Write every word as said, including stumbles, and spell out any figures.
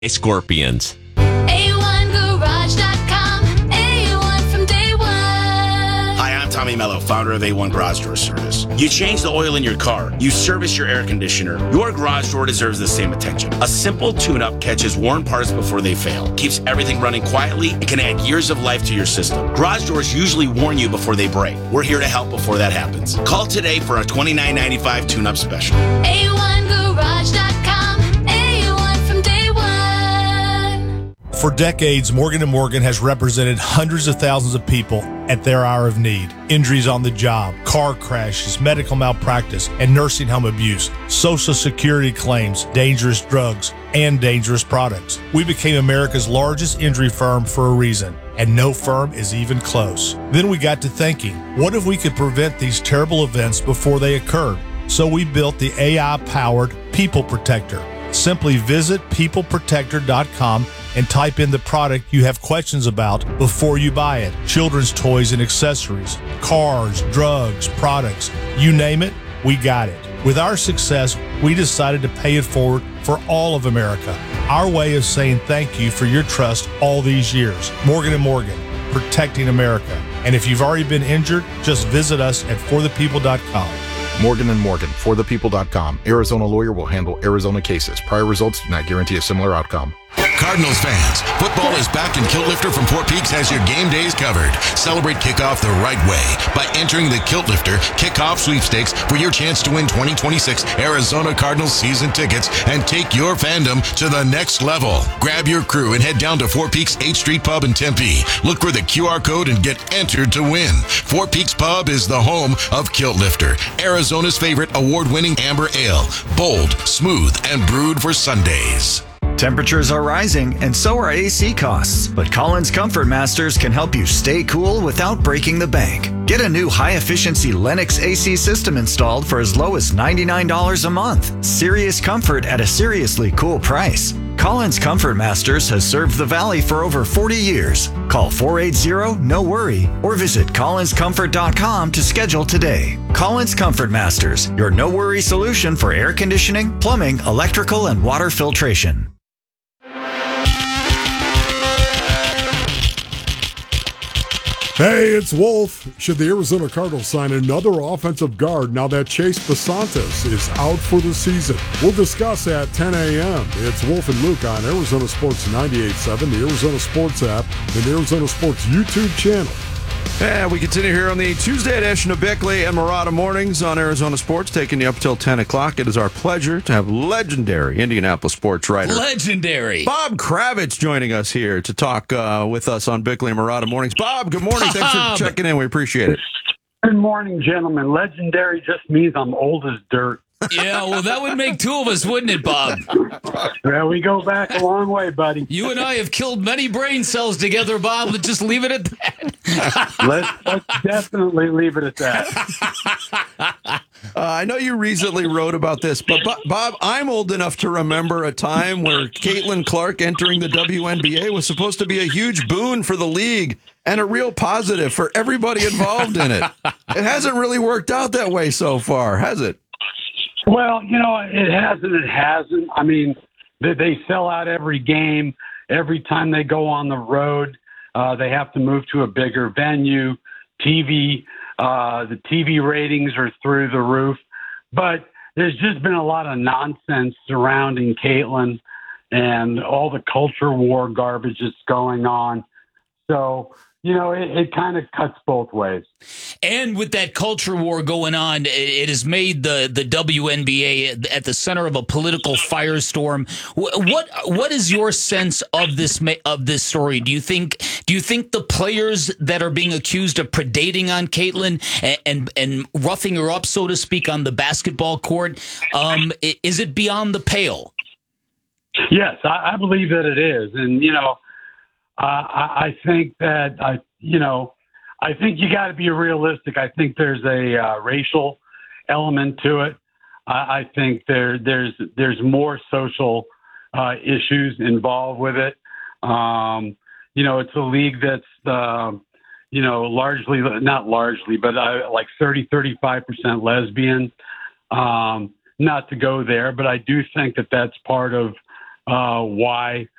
Scorpions. A one garage dot com. A one from day one. Hi, I'm Tommy Mello, founder of A one Garage Door Service. You change the oil in your car. You service your air conditioner. Your garage door deserves the same attention. A simple tune-up catches worn parts before they fail, keeps everything running quietly, and can add years of life to your system. Garage doors usually warn you before they break. We're here to help before that happens. Call today for a twenty-nine ninety-five tune-up special. A one garage dot com. A one from day one. For decades, Morgan and Morgan has represented hundreds of thousands of people at their hour of need. Injuries on the job, car crashes, medical malpractice, and nursing home abuse, Social Security claims, dangerous drugs, and dangerous products. We became America's largest injury firm for a reason, and no firm is even close. Then we got to thinking, what if we could prevent these terrible events before they occurred? So we built the A I-powered People Protector. Simply visit people protector dot com and type in the product you have questions about before you buy it. Children's toys and accessories, cars, drugs, products, you name it, we got it. With our success, we decided to pay it forward for all of America. Our way of saying thank you for your trust all these years. Morgan and Morgan, protecting America. And if you've already been injured, just visit us at for the people dot com. Morgan and Morgan, for the people dot com. Arizona lawyer will handle Arizona cases. Prior results do not guarantee a similar outcome. Cardinals fans, football is back and Kilt Lifter from Four Peaks has your game days covered. Celebrate kickoff the right way by entering the Kilt Lifter Kickoff Sweepstakes for your chance to win twenty twenty-six Arizona Cardinals season tickets and take your fandom to the next level. Grab your crew and head down to Four Peaks eighth Street Pub in Tempe. Look for the Q R code and get entered to win. Four Peaks Pub is the home of Kilt Lifter, Arizona's favorite award-winning amber ale. Bold, smooth, and brewed for Sundays. Temperatures are rising, and so are A C costs. But Collins Comfort Masters can help you stay cool without breaking the bank. Get a new high-efficiency Lennox A C system installed for as low as ninety-nine dollars a month. Serious comfort at a seriously cool price. Collins Comfort Masters has served the Valley for over forty years. Call four eight zero, N O worry or visit collins comfort dot com to schedule today. Collins Comfort Masters, your no-worry solution for air conditioning, plumbing, electrical, and water filtration. Hey, it's Wolf. Should the Arizona Cardinals sign another offensive guard now that Chase Basantes is out for the season? We'll discuss at ten a.m. It's Wolf and Luke on Arizona Sports ninety-eight point seven, the Arizona Sports app, and the Arizona Sports YouTube channel. And we continue here on the Tuesday edition of Bickley and Murata Mornings on Arizona Sports, taking you up till ten o'clock. It is our pleasure to have legendary Indianapolis sports writer. Legendary. Bob Kravitz joining us here to talk uh, with us on Bickley and Murata Mornings. Bob, good morning. Bob. Thanks for checking in. We appreciate it. Good morning, gentlemen. Legendary just means I'm old as dirt. Yeah, well, that would make two of us, wouldn't it, Bob? Well, we go back a long way, buddy. You and I have killed many brain cells together, Bob. Let's just leave it at that. let's, let's definitely leave it at that. Uh, I know you recently wrote about this, but Bob, I'm old enough to remember a time where Caitlin Clark entering the W N B A was supposed to be a huge boon for the league and a real positive for everybody involved in it. It hasn't really worked out that way so far, has it? Well, you know, it hasn't. It hasn't. I mean, they, they sell out every game. Every time they go on the road, uh, they have to move to a bigger venue. T V, uh, the T V ratings are through the roof. But there's just been a lot of nonsense surrounding Caitlin and all the culture war garbage that's going on. So, you know, it, it kind of cuts both ways. And with that culture war going on, it has made the, the W N B A at the center of a political firestorm. What what is your sense of this of this story? Do you think do you think the players that are being accused of predating on Caitlin and and, and roughing her up, so to speak, on the basketball court, um, is it beyond the pale? Yes, I, I believe that it is, and you know. Uh, I, I think that, I, you know, I think you got to be realistic. I think there's a uh, racial element to it. I, I think there there's there's more social uh, issues involved with it. Um, you know, it's a league that's, uh, you know, largely, not largely, but uh, like thirty, thirty-five percent lesbian. Um, not to go there, but I do think that that's part of uh, why